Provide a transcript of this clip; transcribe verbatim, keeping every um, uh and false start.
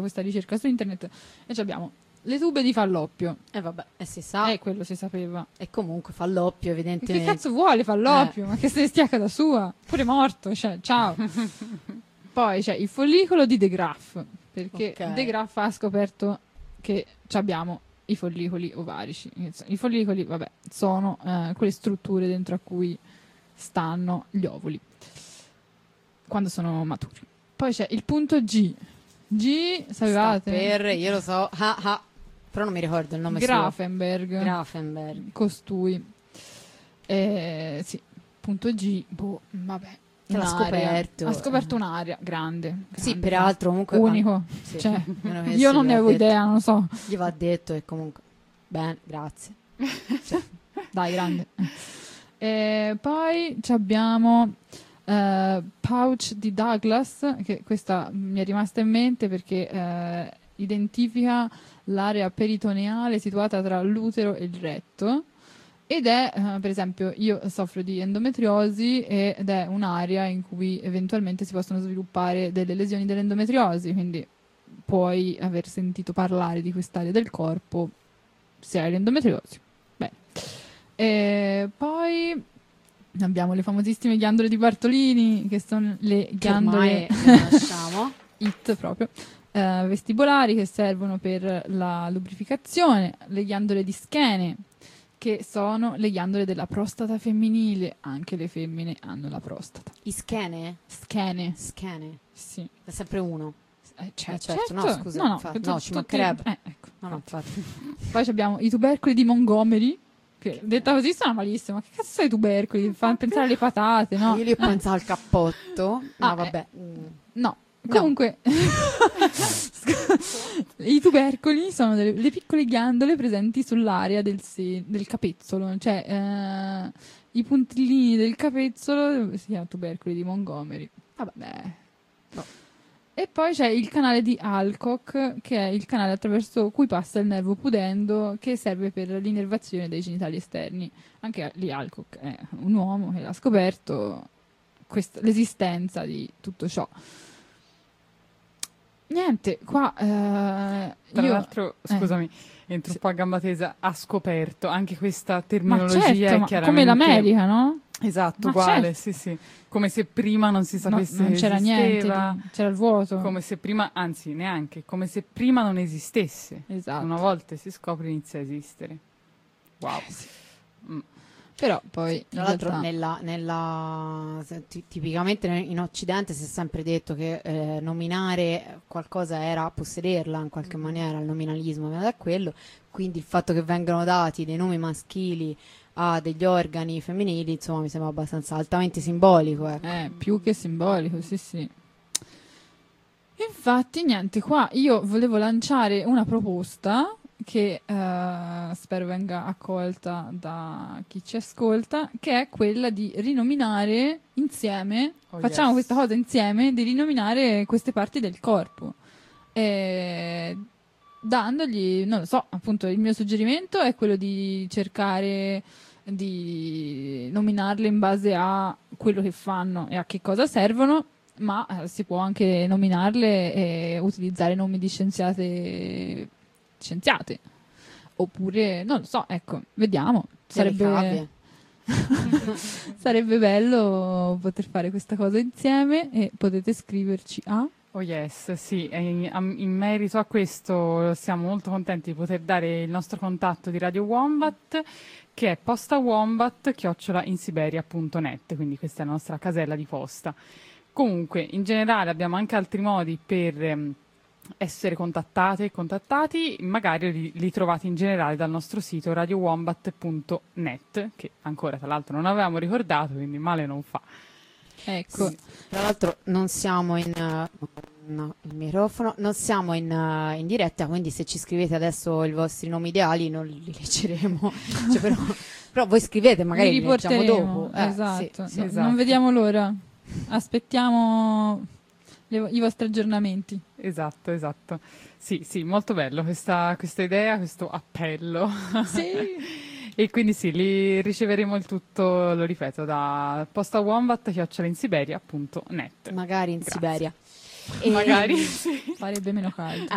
questa ricerca su internet e abbiamo le tube di Falloppio. E eh vabbè, e si sa. Eh, quello si sapeva. E comunque Falloppio, evidentemente. Che cazzo vuole Falloppio? Eh. Ma che se ne stia a casa sua? Pure morto, cioè, ciao. Poi c'è il follicolo di De Graaf, perché okay. De Graaf ha scoperto che abbiamo i follicoli ovarici. I follicoli, vabbè, sono eh, quelle strutture dentro a cui stanno gli ovuli quando sono maturi. Poi c'è il punto G. G, sapevate? Sta per, io lo so, ah, ah, però non mi ricordo il nome. Grafenberg. Suo. Grafenberg. Costui. Eh, sì, punto G, boh, vabbè. L'ha scoperto. Ha scoperto un'area grande, grande. Sì, peraltro comunque unico. Sì. Cioè, io non ne avevo detto, idea, non lo so. Gli va detto e comunque bene, grazie. Cioè, dai, grande. E poi abbiamo uh, Pouch di Douglas, che questa mi è rimasta in mente perché uh, identifica l'area peritoneale situata tra l'utero e il retto. Ed è, uh, per esempio, io soffro di endometriosi ed è un'area in cui eventualmente si possono sviluppare delle lesioni dell'endometriosi, quindi puoi aver sentito parlare di quest'area del corpo se hai l'endometriosi. Bene. E poi abbiamo le famosissime ghiandole di Bartolini, che sono le ghiandole it proprio, uh, vestibolari, che servono per la lubrificazione, le ghiandole di Skene, che sono le ghiandole della prostata femminile. Anche le femmine hanno la prostata. I Skene? Skene. Skene. Sì. È sempre uno. Eh, certo, eh, certo. certo. No, scusa. No, no, infatti, tu, no ci tutti... mancherebbe. Eh, ecco. No, no, infatti. Poi abbiamo i tubercoli di Montgomery, che detta così sono malissimo. Ma che cazzo sono i tubercoli? Fanno pensare alle patate, no? Io li ho pensato al cappotto. Ah, no, vabbè. Eh. No. Comunque, i tubercoli sono delle, le piccole ghiandole presenti sull'area del, se, del capezzolo, cioè eh, i puntillini del capezzolo si chiamano tubercoli di Montgomery. Vabbè. No. E poi c'è il canale di Alcock, che è il canale attraverso cui passa il nervo pudendo, che serve per l'innervazione dei genitali esterni. Anche lì Alcock è un uomo che ha scoperto quest- l'esistenza di tutto ciò. Niente, qua eh, tra io, l'altro, eh, scusami, entro sì. un po' a gamba tesa, ha scoperto anche questa terminologia. Ma certo, è ma chiaramente come l'America, no? Esatto, ma uguale, certo. sì, sì. Come se prima non si sapesse no, non c'era esisteva, niente, c'era il vuoto. Come se prima, anzi neanche, come se prima non esistesse. Esatto. Una volta si scopre inizia a esistere. Wow. Eh, sì. Mm. Però poi, tra l'altro, realtà... nella, nella, tipicamente in Occidente si è sempre detto che eh, nominare qualcosa era possederla in qualche maniera, il nominalismo viene da quello, quindi il fatto che vengano dati dei nomi maschili a degli organi femminili, insomma, mi sembra abbastanza altamente simbolico. Ecco. Eh, più che simbolico, sì sì. Infatti, niente, qua io volevo lanciare una proposta che uh, spero venga accolta da chi ci ascolta, che è quella di rinominare insieme, oh, facciamo yes. questa cosa insieme, di rinominare queste parti del corpo, e dandogli, non lo so, appunto il mio suggerimento è quello di cercare di nominarle in base a quello che fanno e a che cosa servono, ma eh, si può anche nominarle e utilizzare nomi di scienziate scienziate, oppure non lo so, ecco, vediamo, sarebbe sarebbe bello poter fare questa cosa insieme, e potete scriverci a oh yes, sì, in, in merito a questo siamo molto contenti di poter dare il nostro contatto di Radio Wombat, che è postawombat chiocciola insiberia punto net, quindi questa è la nostra casella di posta. Comunque, in generale abbiamo anche altri modi per ehm, essere contattate e contattati, magari li, li trovate in generale dal nostro sito radio wombat punto net, che ancora tra l'altro non avevamo ricordato, quindi male non fa. Ecco, sì. Tra l'altro non siamo in uh, no, il microfono, non siamo in, uh, in diretta, quindi se ci scrivete adesso i vostri nomi ideali non li leggeremo, cioè, però, però voi scrivete, magari li, li leggiamo dopo. Eh, esatto. Sì, sì, no, esatto. Non vediamo l'ora, aspettiamo le, i vostri aggiornamenti. Esatto, esatto. Sì, sì, molto bello questa, questa idea, questo appello. Sì. E quindi sì, li riceveremo il tutto, lo ripeto, da postawombat chiocciola insiberia punto net. Magari in Grazie. Siberia. E magari sì. Farebbe meno caldo.